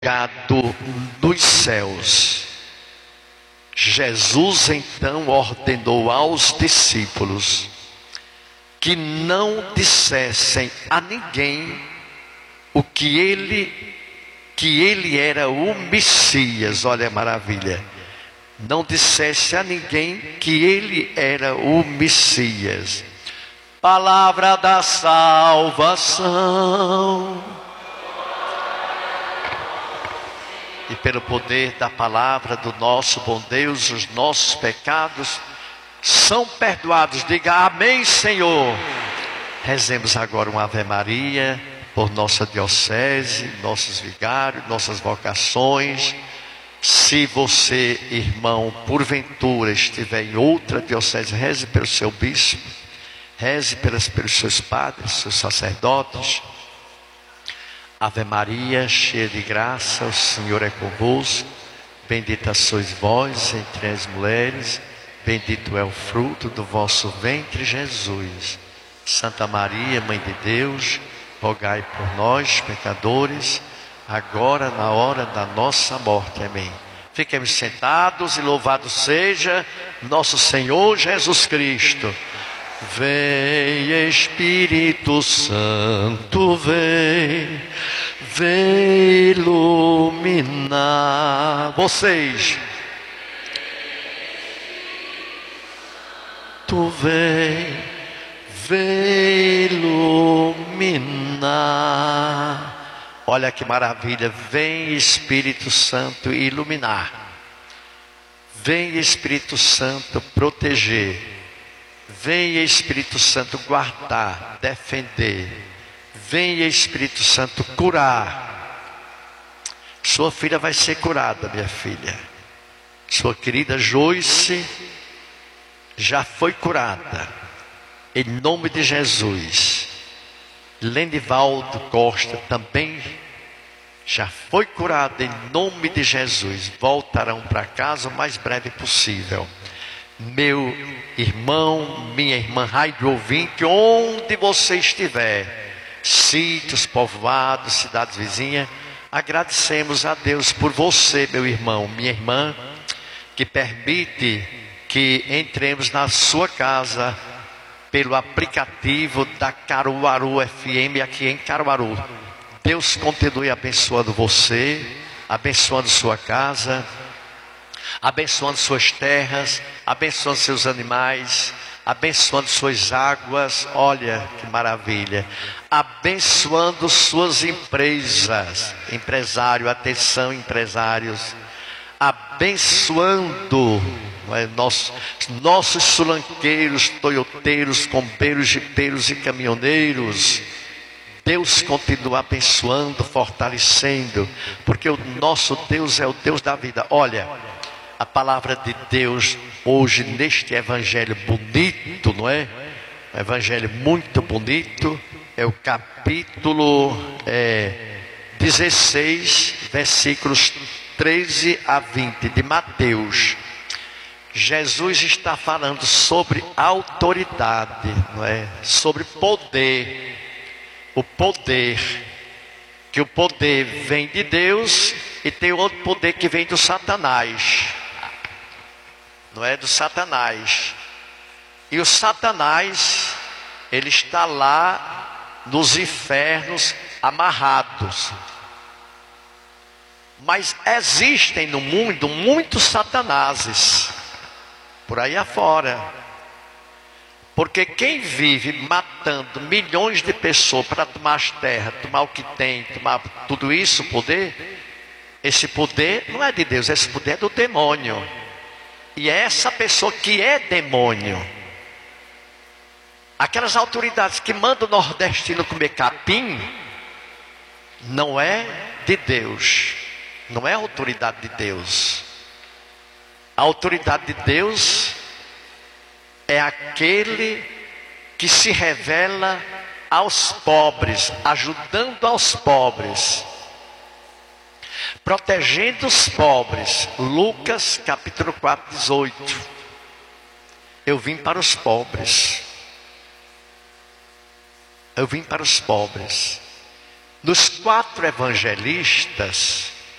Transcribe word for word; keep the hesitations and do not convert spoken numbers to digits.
Gado dos céus. Jesus então ordenou aos discípulos que não dissessem a ninguém o que ele que ele era o Messias. Olha a maravilha. Não dissesse a ninguém que ele era o Messias. Palavra da salvação. E pelo poder da palavra do nosso bom Deus, os nossos pecados são perdoados. Diga amém, Senhor. Rezemos agora uma Ave Maria por nossa diocese, nossos vigários, nossas vocações. Se você, irmão, porventura estiver em outra diocese, reze pelo seu bispo, reze pelas, pelos seus padres, seus sacerdotes. Ave Maria, cheia de graça, o Senhor é convosco. Bendita sois vós entre as mulheres, bendito é o fruto do vosso ventre, Jesus. Santa Maria, Mãe de Deus, rogai por nós, pecadores, agora na hora da nossa morte. Amém. Fiquemos sentados e louvado seja nosso Senhor Jesus Cristo. Vem Espírito Santo, vem, vem iluminar. Vocês, tu vem, vem iluminar. Olha que maravilha, vem Espírito Santo iluminar. Vem Espírito Santo proteger. Venha Espírito Santo guardar, defender. Venha Espírito Santo curar. Sua filha vai ser curada, minha filha. Sua querida Joyce já foi curada, em nome de Jesus. Lenivaldo Costa também já foi curado, em nome de Jesus. Voltarão para casa o mais breve possível. Meu irmão, minha irmã rádio ouvinte, onde você estiver, sítios, povoados, cidades vizinhas, agradecemos a Deus por você, meu irmão, minha irmã, que permite que entremos na sua casa pelo aplicativo da Caruaru F M aqui em Caruaru. Deus continue abençoando você, abençoando sua casa, abençoando suas terras, abençoando seus animais, abençoando suas águas. Olha que maravilha. Abençoando suas empresas. Empresário, atenção empresários. Abençoando não é, nossos, nossos sulanqueiros, toyoteiros, combeiros, jipeiros e caminhoneiros. Deus continua abençoando, fortalecendo, porque o nosso Deus é o Deus da vida. Olha, a palavra de Deus hoje neste evangelho bonito, não é? Um evangelho muito bonito. É o capítulo é, dezesseis, versículos treze a vinte de Mateus. Jesus está falando sobre autoridade, não é? Sobre poder. O poder, que o poder vem de Deus e tem outro poder que vem do Satanás. Não é do Satanás. E o Satanás, ele está lá nos infernos amarrados. Mas existem no mundo muitos satanases por aí afora. Porque quem vive matando milhões de pessoas para tomar as terras, tomar o que tem, tomar tudo isso, poder, esse poder não é de Deus, esse poder é do demônio. E é essa pessoa que é demônio. Aquelas autoridades que mandam o nordestino comer capim, não é de Deus. Não é a autoridade de Deus. A autoridade de Deus é aquele que se revela aos pobres, ajudando aos pobres, protegendo os pobres. Lucas capítulo quatro, dezoito. Eu vim para os pobres. Eu vim para os pobres. Nos quatro evangelistas,